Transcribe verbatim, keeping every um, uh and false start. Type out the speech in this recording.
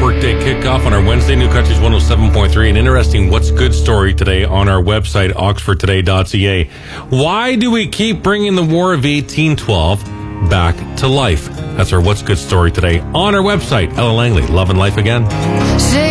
Workday kickoff on our Wednesday, New Country's one oh seven point three. An interesting What's Good story today on our website, oxford today dot c a. Why do we keep bringing the War of eighteen twelve back to life? That's our What's Good story today on our website. Ella Langley, Love and Life Again.